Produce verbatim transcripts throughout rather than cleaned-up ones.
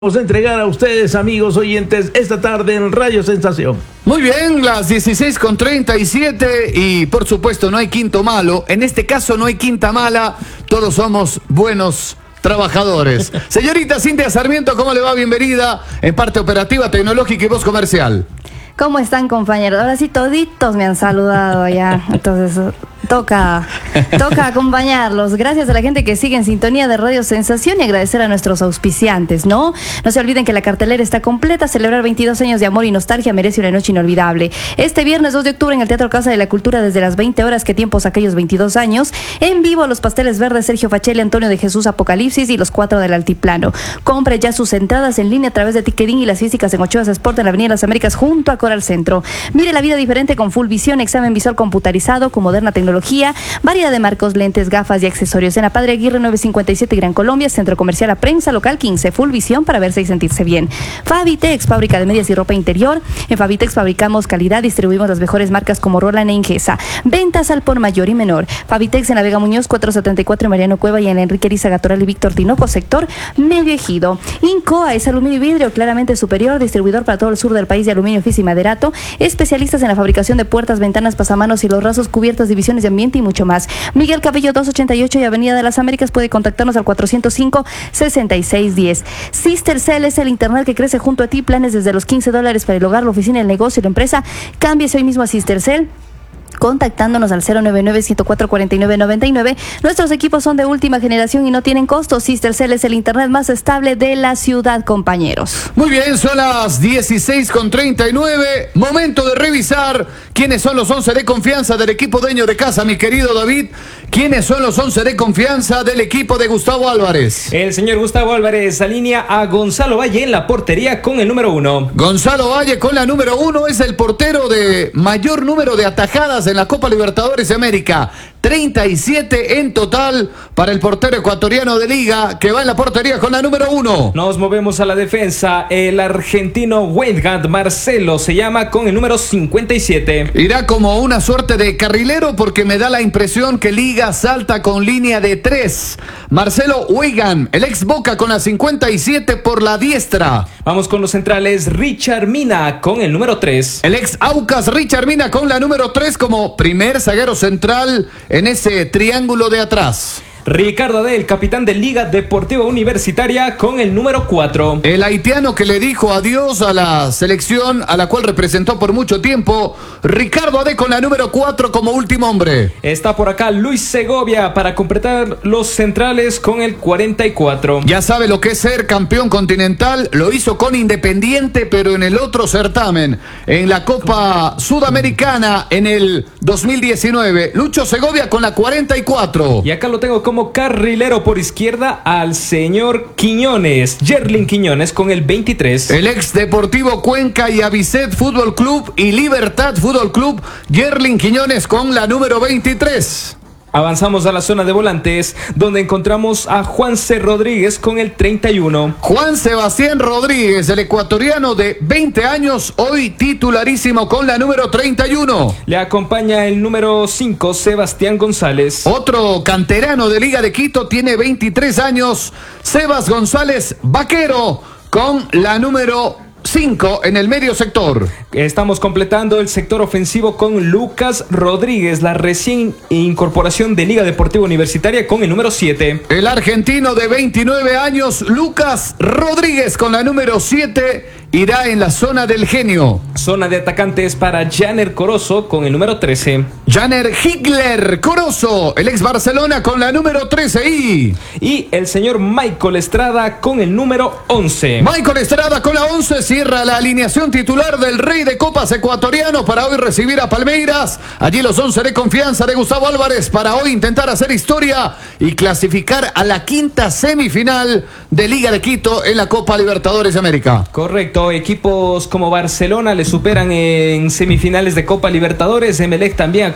Vamos a entregar a ustedes, amigos oyentes, esta tarde en Radio Sensación. Muy bien, las dieciséis con treinta y siete y por supuesto no hay quinto malo. En este caso no hay quinta mala, todos somos buenos trabajadores. Señorita Cintia Sarmiento, ¿cómo le va? Bienvenida en parte operativa, tecnológica y voz comercial. ¿Cómo están, compañeros? Ahora sí toditos me han saludado ya, entonces toca, toca acompañarlos. Gracias a la gente que sigue en sintonía de Radio Sensación y agradecer a nuestros auspiciantes, ¿no? No se olviden que la cartelera está completa. Celebrar veintidós años de amor y nostalgia merece una noche inolvidable. Este viernes dos de octubre en el Teatro Casa de la Cultura desde las veinte horas, qué tiempos aquellos veintidós años. En vivo Los Pasteles Verdes, Sergio Fachelli, Antonio de Jesús Apocalipsis y Los Cuatro del Altiplano. Compre ya sus entradas en línea a través de Ticketing y las físicas en Ochoa Sport en la Avenida Las Américas junto a Coral Centro. Mire la vida diferente con Full Visión, examen visual computarizado con moderna tecnología, variedad de marcos, lentes, gafas y accesorios en la Padre Aguirre novecientos cincuenta y siete Gran Colombia, Centro Comercial La Prensa, local quince. Full Visión para verse y sentirse bien. Fabitex, fábrica de medias y ropa interior. En Fabitex fabricamos calidad, distribuimos las mejores marcas como Roland e Ingesa. Ventas al por mayor y menor. Fabitex en la Vega Muñoz cuatrocientos setenta y cuatro en Mariano Cueva y en Enrique Erizaga Toral y Víctor Tinoco, sector Medio Ejido. Incoa es aluminio y vidrio claramente superior, distribuidor para todo el sur del país de aluminio, oficio y maderato. Especialistas en la fabricación de puertas, ventanas, pasamanos y los rasos, cubiertas, divisiones de ambiente y mucho más. Miguel Cabello doscientos ochenta y ocho y Avenida de las Américas. Puede contactarnos al cuatrocientos cinco, sesenta y seis diez. Sistercell es el internet que crece junto a ti. Planes desde los quince dólares para el hogar, la oficina, el negocio y la empresa. Cámbiese hoy mismo a Sistercell contactándonos al cero nueve nueve, ciento cuatro, cuarenta y nueve noventa y nueve. Nuestros equipos son de última generación y no tienen costo. Sistercell es el internet más estable de la ciudad, compañeros. Muy bien, son las dieciséis con treinta y nueve. Momento de revisar quiénes son los once de confianza del equipo dueño de casa, mi querido David. ¿Quiénes son los once de confianza del equipo de Gustavo Álvarez? El señor Gustavo Álvarez alinea a Gonzalo Valle en la portería con el número uno. Gonzalo Valle con la número uno es el portero de mayor número de atajadas en la Copa Libertadores de América. treinta y siete en total para el portero ecuatoriano de Liga, que va en la portería con la número uno. Nos movemos a la defensa. El argentino Weingart Marcelo se llama con el número cincuenta y siete. Irá como una suerte de carrilero porque me da la impresión que Liga salta con línea de tres. Marcelo Weingart, el ex Boca, con la cincuenta y siete por la diestra. Vamos con los centrales. Richard Mina con el número tres. El ex Aucas Richard Mina con la número tres como primer zaguero central en ese triángulo de atrás. Ricardo Adel, capitán de Liga Deportiva Universitaria con el número cuatro. El haitiano que le dijo adiós a la selección a la cual representó por mucho tiempo, Ricardo Adel con la número cuatro como último hombre. Está por acá Luis Segovia para completar los centrales con el cuarenta y cuatro. Ya sabe lo que es ser campeón continental, lo hizo con Independiente, pero en el otro certamen, en la Copa Sudamericana en el dos mil diecinueve. Lucho Segovia con la cuarenta y cuatro. Y acá lo tengo con como carrilero por izquierda al señor Quiñones, Yerlin Quiñones con el veintitrés. El ex Deportivo Cuenca y Avicet Fútbol Club y Libertad Fútbol Club, Yerlin Quiñones con la número veintitrés. Avanzamos a la zona de volantes, donde encontramos a Juanse Rodríguez con el treinta y uno. Juan Sebastián Rodríguez, el ecuatoriano de veinte años, hoy titularísimo con la número treinta y uno. Le acompaña el número cinco, Sebastián González. Otro canterano de Liga de Quito, tiene veintitrés años, Sebas González Vaquero, con la número cinco en el medio sector. Estamos completando el sector ofensivo con Lucas Rodríguez, la recién incorporación de Liga Deportiva Universitaria con el número siete. El argentino de veintinueve años, Lucas Rodríguez, con la número siete, irá en la zona del genio. Zona de atacantes para Janer Corozo con el número trece. Janer Higler Corozo, el ex Barcelona, con la número trece. Y, y el señor Michael Estrada con el número once. Michael Estrada con la once cierra la alineación titular del Rey de Copas ecuatoriano para hoy recibir a Palmeiras. Allí los once de confianza de Gustavo Álvarez para hoy intentar hacer historia y clasificar a la quinta semifinal de Liga de Quito en la Copa Libertadores de América. Correcto, equipos como Barcelona le superan en semifinales de Copa Libertadores. Emelec también ha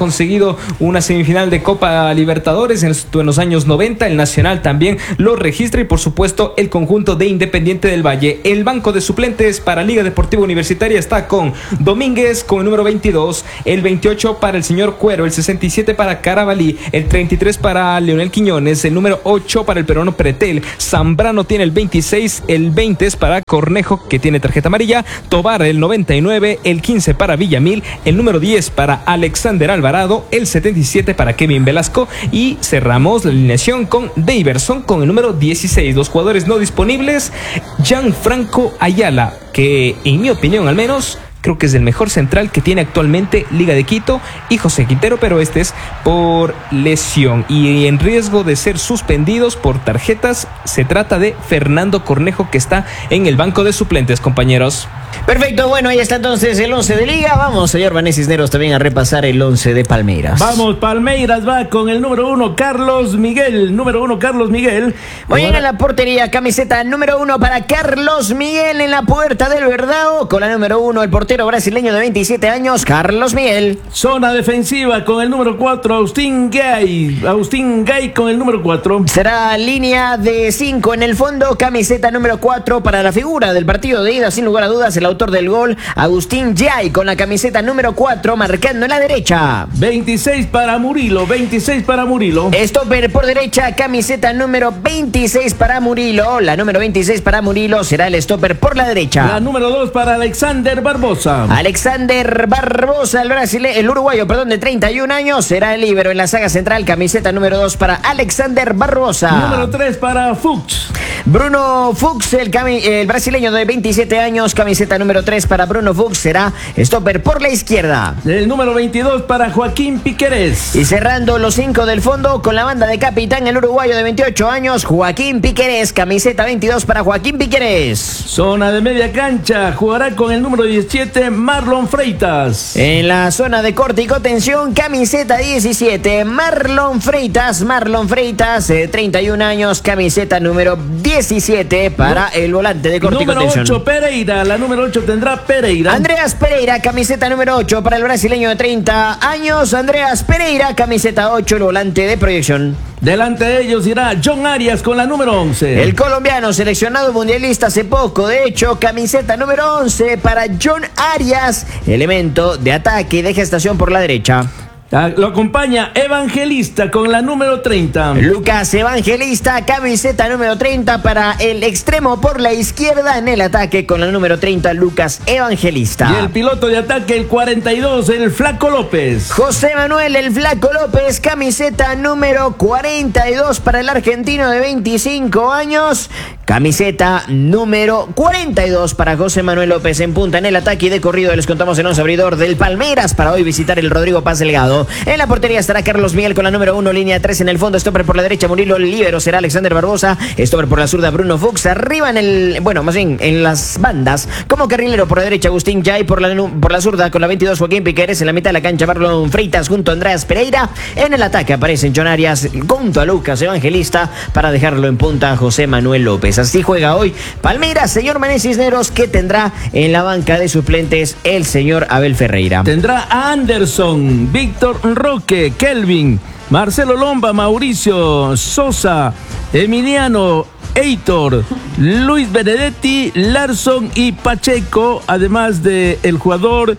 conseguido una semifinal de Copa Libertadores en los, en los años noventa. El Nacional también lo registra y por supuesto el conjunto de Independiente del Valle. El banco de suplentes para Liga Deportiva Universitaria está con Domínguez con el número veintidós, el veintiocho para el señor Cuero, el sesenta y siete para Carabalí, el treinta y tres para Leonel Quiñones, el número ocho para el peruano Pretel, Zambrano tiene el veintiséis, el veinte es para Cornejo que tiene tarjeta amarilla, Tobar el noventa y nueve, el quince para Villamil, el número diez para Alexander Alvarado, el setenta y siete para Kevin Velasco y cerramos la alineación con Daverson con el número dieciséis. Los jugadores no disponibles, Gianfranco Ayala, que en mi opinión al menos creo que es el mejor central que tiene actualmente Liga de Quito, y José Quintero, pero este es por lesión y en riesgo de ser suspendidos por tarjetas. Se trata de Fernando Cornejo, que está en el banco de suplentes, compañeros. Perfecto, bueno, ahí está entonces el once de Liga. Vamos, señor Vanés Cisneros, también a repasar el once de Palmeiras. Vamos, Palmeiras va con el número uno, Carlos Miguel. Número uno, Carlos Miguel. Muy bien, en la portería, camiseta número uno para Carlos Miguel. En la puerta del Verdao, con la número uno, el portero brasileño de veintisiete años, Carlos Miguel. Zona defensiva con el número cuatro, Agustín Gay. Agustín Gay con el número cuatro. Será línea de cinco en el fondo, camiseta número cuatro para la figura del partido de ida, sin lugar a dudas, el autor del gol, Agustín Gay, con la camiseta número cuatro, marcando en la derecha. veintiséis para Murilo, veintiséis para Murilo. Stopper por derecha, camiseta número veintiséis para Murilo. La número veintiséis para Murilo será el stopper por la derecha. La número dos para Alexander Barbosa. Alexander Barbosa, el, brasile el uruguayo, perdón, de treinta y un años, será el líbero en la saga central, camiseta número dos para Alexander Barbosa. Número tres para Fuchs. Bruno Fuchs, el, el brasileño de veintisiete años, camiseta número tres para Bruno Fuchs, será stopper por la izquierda. El número veintidós para Joaquín Piquerés. Y cerrando los cinco del fondo con la banda de capitán, el uruguayo de veintiocho años, Joaquín Piquerés, camiseta veintidós para Joaquín Piquerés. Zona de media cancha, jugará con el número diecisiete, Marlon Freitas. En la zona de corte y contención, camiseta diecisiete, Marlon Freitas. Marlon Freitas, eh, treinta y un años, camiseta número diecisiete para no, el volante de corte y contención. Número ocho, Pereira. La número ocho tendrá Pereira. Andreas Pereira, camiseta número ocho para el brasileño de treinta años. Andreas Pereira, camiseta ocho, el volante de proyección. Delante de ellos irá John Arias con la número once. El colombiano, seleccionado mundialista hace poco, de hecho, camiseta número once para John Arias, elemento de ataque y de gestación por la derecha. Lo acompaña Evangelista con la número treinta. Lucas Evangelista, camiseta número treinta para el extremo por la izquierda en el ataque con la número treinta, Lucas Evangelista. Y el piloto de ataque, el cuarenta y dos, el Flaco López. José Manuel, el Flaco López, camiseta número cuarenta y dos para el argentino de veinticinco años. Camiseta número cuarenta y dos para José Manuel López en punta en el ataque y de corrido. Les contamos el once abridor del Palmeiras para hoy visitar el Rodrigo Paz Delgado. En la portería estará Carlos Miguel con la número uno, línea tres en el fondo, stopper por la derecha Murilo, el líbero será Alexander Barbosa, stopper por la zurda Bruno Fuchs, arriba en el, bueno, más bien en las bandas, como carrilero por la derecha Agustín Jay, por la, por la zurda con la veintidós Joaquín Piquerés, en la mitad de la cancha Marlon Freitas junto a Andreas Pereira, en el ataque aparecen John Arias junto a Lucas Evangelista para dejarlo en punta a José Manuel López. Así juega hoy Palmeiras, señor Mané Cisneros, que tendrá en la banca de suplentes el señor Abel Ferreira. Tendrá a Anderson, Víctor Roque, Kelvin, Marcelo Lomba, Mauricio Sosa, Emiliano, Heitor, Luis Benedetti, Larson y Pacheco, además de el jugador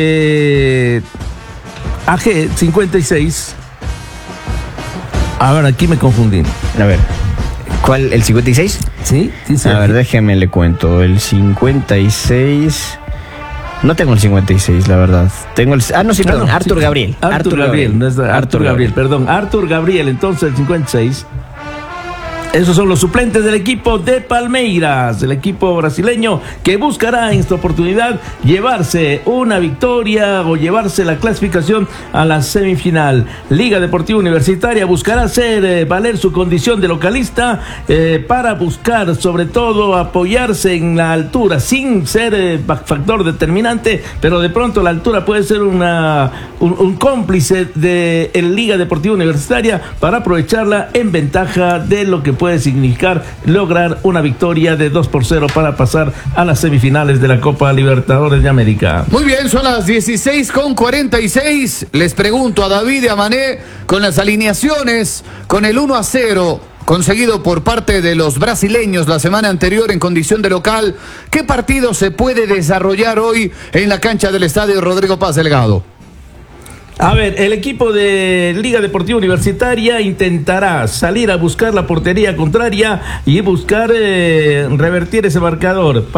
eh, A G cincuenta y seis. A ver, aquí me confundí. A ver, ¿cuál? ¿El cincuenta y seis? Sí, sí, sí. A ver, déjeme le cuento. El cincuenta y seis... No tengo el cincuenta y seis, la verdad. Tengo el... Ah, no, sí, perdón. Ah, no, Arthur sí. Gabriel. Arthur, Arthur Gabriel. Gabriel. No es Arthur, Arthur Gabriel, Gabriel, perdón. Arthur Gabriel, entonces el cincuenta y seis. Esos son los suplentes del equipo de Palmeiras, el equipo brasileño que buscará en esta oportunidad llevarse una victoria o llevarse la clasificación a la semifinal. Liga Deportiva Universitaria buscará hacer eh, valer su condición de localista eh, para buscar sobre todo apoyarse en la altura sin ser eh, factor determinante, pero de pronto la altura puede ser una, un, un cómplice de el Liga Deportiva Universitaria para aprovecharla en ventaja de lo que puede significar lograr una victoria de dos por cero para pasar a las semifinales de la Copa Libertadores de América. Muy bien, son las dieciséis con cuarenta y seis. Les pregunto a David y a Mané con las alineaciones, con el uno a cero conseguido por parte de los brasileños la semana anterior en condición de local. ¿Qué partido se puede desarrollar hoy en la cancha del estadio Rodrigo Paz Delgado? A ver, el equipo de Liga Deportiva Universitaria intentará salir a buscar la portería contraria y buscar eh, revertir ese marcador.